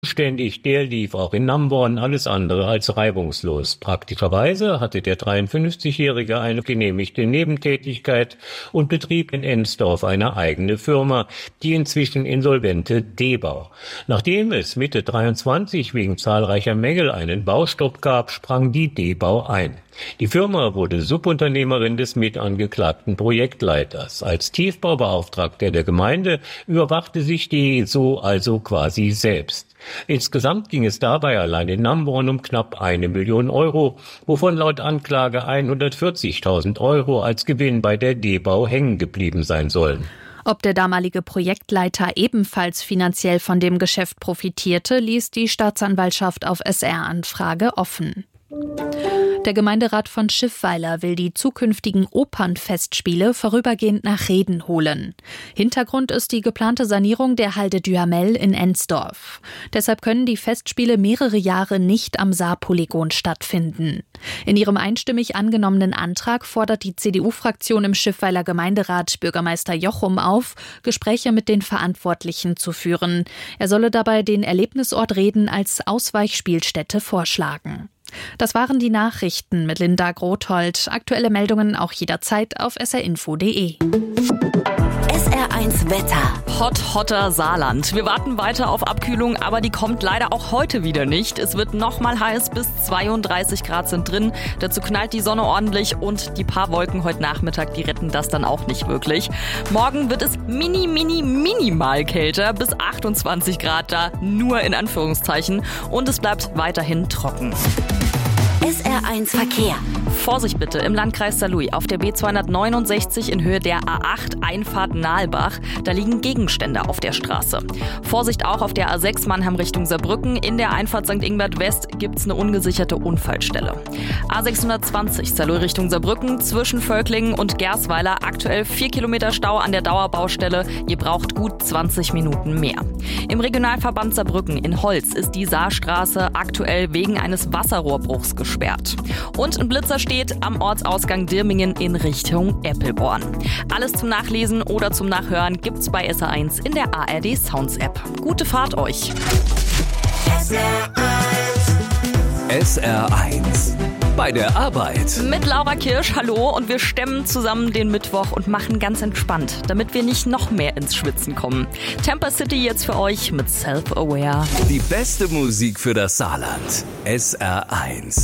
Ständig, der lief auch in Namborn alles andere als reibungslos. Praktischerweise hatte der 53-Jährige eine genehmigte Nebentätigkeit und betrieb in Ensdorf eine eigene Firma, die inzwischen insolvente D-Bau. Nachdem es Mitte 23 wegen zahlreicher Mängel einen Baustopp gab, sprang die D-Bau ein. Die Firma wurde Subunternehmerin des mitangeklagten Projektleiters. Als Tiefbaubeauftragter der Gemeinde überwachte sich die also quasi selbst. Insgesamt ging es dabei allein in Namborn um knapp 1 Million Euro, wovon laut Anklage 140.000 Euro als Gewinn bei der D-Bau hängen geblieben sein sollen. Ob der damalige Projektleiter ebenfalls finanziell von dem Geschäft profitierte, ließ die Staatsanwaltschaft auf SR-Anfrage offen. Der Gemeinderat von Schiffweiler will die zukünftigen Opernfestspiele vorübergehend nach Reden holen. Hintergrund ist die geplante Sanierung der Halde Duhamel in Ensdorf. Deshalb können die Festspiele mehrere Jahre nicht am Saarpolygon stattfinden. In ihrem einstimmig angenommenen Antrag fordert die CDU-Fraktion im Schiffweiler Gemeinderat Bürgermeister Jochum auf, Gespräche mit den Verantwortlichen zu führen. Er solle dabei den Erlebnisort Reden als Ausweichspielstätte vorschlagen. Das waren die Nachrichten mit Linda Grothold. Aktuelle Meldungen auch jederzeit auf srinfo.de. SR1 Wetter. Hotter Saarland. Wir warten weiter auf Abkühlung, aber die kommt leider auch heute wieder nicht. Es wird nochmal heiß, bis 32 Grad sind drin. Dazu knallt die Sonne ordentlich und die paar Wolken heute Nachmittag, die retten das dann auch nicht wirklich. Morgen wird es minimal kälter, bis 28 Grad da, nur in Anführungszeichen. Und es bleibt weiterhin trocken. SR1 Verkehr. Vorsicht bitte im Landkreis Saarlouis auf der B269 in Höhe der A8 Einfahrt Nahlbach. Da liegen Gegenstände auf der Straße. Vorsicht auch auf der A6 Mannheim Richtung Saarbrücken. In der Einfahrt St. Ingbert West gibt es eine ungesicherte Unfallstelle. A620 Saarlouis Richtung Saarbrücken zwischen Völklingen und Gersweiler. Aktuell 4 Kilometer Stau an der Dauerbaustelle. Ihr braucht gut 20 Minuten mehr. Im Regionalverband Saarbrücken in Holz ist die Saarstraße aktuell wegen eines Wasserrohrbruchs gesperrt. Und ein Blitzer steht am Ortsausgang Dirmingen in Richtung Eppelborn. Alles zum Nachlesen oder zum Nachhören gibt's bei SR1 in der ARD Sounds App. Gute Fahrt euch! SR1 bei der Arbeit. Mit Laura Kirsch, hallo, und wir stemmen zusammen den Mittwoch und machen ganz entspannt, damit wir nicht noch mehr ins Schwitzen kommen. Tampa City jetzt für euch mit Self-Aware. Die beste Musik für das Saarland. SR1.